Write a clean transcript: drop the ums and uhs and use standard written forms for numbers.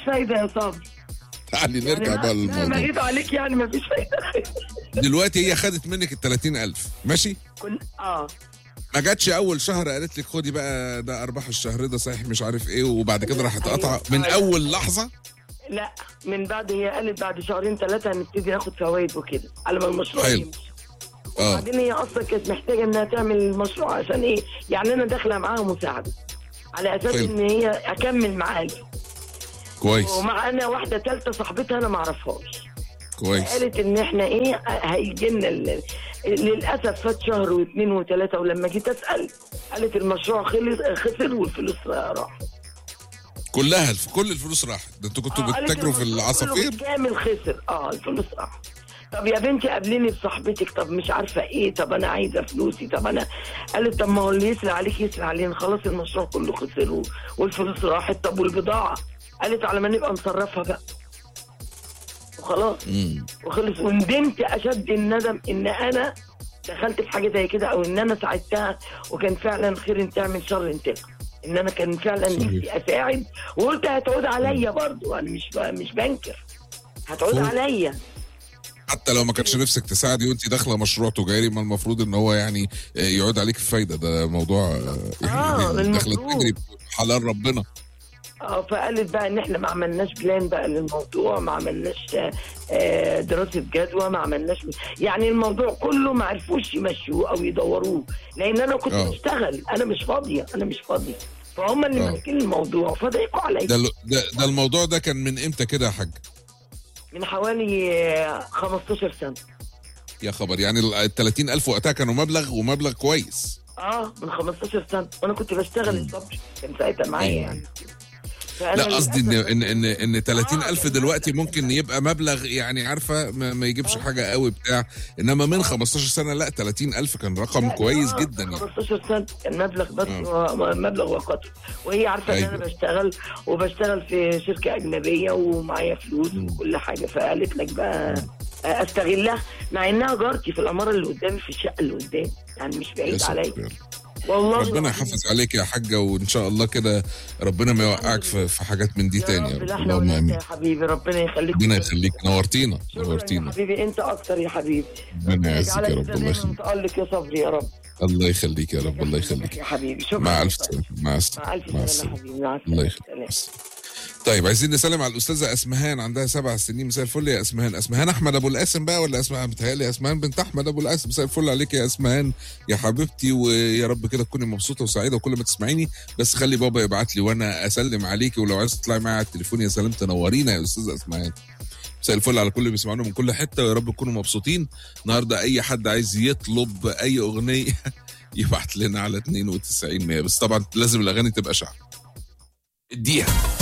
فايده يا صبري. تعالي نرجع بقى مهما للموضوع. جيت عليك يعني مفيش فايده. دلوقتي هي خدت منك ال 30,000 ماشي؟ ما جاتش اول شهر قالت لك خدي بقى ده ارباح الشهر ده صحيح مش عارف ايه، وبعد كده راحت قاطعه من اول لحظه؟ لا، من بعد، هي قالت بعد شهرين ثلاثه هنبتدي ناخد فوائد وكده على ما المشروع حلو. يمشي. وبعدين هي اصلا كانت محتاجه انها تعمل المشروع عشان ايه؟ يعني انا داخله معاها مساعده على اساس حلو. ان هي اكمل معاها. كويس ومعانا واحده ثالثه صاحبتها انا ما اعرفهاش. كويس. قالت ان احنا ايه هيجي لنا للاسف فات شهر واثنين وثلاثه، ولما جيت اسال قالت المشروع خسر والفلوس راح كلها كل الفلوس راحت. ده انتوا كنتوا بتتاجروا في العصافير؟ كامل خسر. الفلوس راح. طب يا بنتي قابليني بصاحبتك، طب مش عارفه ايه، طب انا عايزه فلوسي، طب انا. قالت طب ما هو اللي يسرق عليك يسرق علينا، خلاص المشروع كله خسر والفلوس راحت. طب والبضاعه؟ قالت على ما نبقى نصرفها بقى وخلاص. وخلص. وندمت اشد الندم ان انا دخلت في حاجه زي كده، او ان انا ساعدتها، وكان فعلا خير ان تعمل شر ان تلقى. ان انا كان فعلا نفسي اساعد، وقلت هتعود عليا برضو، انا مش بنكر هتعود عليا. حتى لو ما كانش نفسك تساعدي وانت داخله مشروع تجاري، ما المفروض ان هو يعني يعود عليك الفايده. ده موضوع يعني داخله تجري حلال ربنا. فقالت بقى ان احنا ما عملناش بلان بقى للموضوع، ما عملناش دراسه جدوى، ما عملناش يعني الموضوع كله ما عرفوش يمشوه او يدوروه، لان انا كنت بشتغل، انا مش فاضيه فهم اللي ماسكين الموضوع فضحكوا عليا. ده الموضوع ده كان من امتى كده يا حاج؟ من حوالي 15 سنه. يا خبر، يعني ال 30,000 وقتها كانوا مبلغ كويس. من 15 سنه وانا كنت بشتغل الصبح، كان ساعتها معايا يعني. لا قصدي ان 30,000 دلوقتي ممكن يبقى مبلغ يعني عارفه ما يجيبش حاجه قوي بتاع، انما من 15 سنه لا 30,000 كان رقم كويس جدا يعني. 15 سنه كان مبلغ بس مبلغ وقدره. وهي عارفه ان انا بشتغل في شركه اجنبيه ومعايا فلوس وكل حاجه، فقالت لك بقى استغلها، مع انها جارتي في العماره اللي قدامي في الشقه اللي قدامي، يعني مش بعيد عليا والله. ربنا يحافظ عليك يا حاجة، وإن شاء الله كده ربنا ما يوقعك في حاجات من دي تاني يا رب. اللهم آمين يا حبيبي، ربنا يخليك. ربنا يخليك، نورتينا يا حبيبي، أنت أكتر يا حبيبي. ربنا يعزك يا رب. الله يخليك. متألق يا صبري يا رب. الله يخليك يا رب. الله يخليك يا حبيبي. شكرا. مع ألف سلامة. مع السلامة. الله يخليك. طيب عايزين نسلم على الأستاذة أسمهان، عندها 7 سنين. مساء الفل يا أسمهان. أسمهان أحمد أبو القاسم بقى ولا أسمهان؟ بتهيألي أسمهان بنت أحمد أبو القاسم. مساء الفل عليك يا أسمهان يا حبيبتي، ويا رب كده تكوني مبسوطة وسعيدة وكل ما تسمعيني. بس خلي بابا يبعت لي وأنا أسلم عليكي، ولو عايز تطلعي معايا على التليفون يا سلام تنورينا يا أستاذة أسمهان. مساء الفل على كل اللي بيسمعونا من كل حتة، ويا رب تكونوا مبسوطين النهارده. أي حد عايز يطلب أي أغنية يبعت لنا على 92 100، بس طبعا لازم الأغاني تبقى شعب. اديها.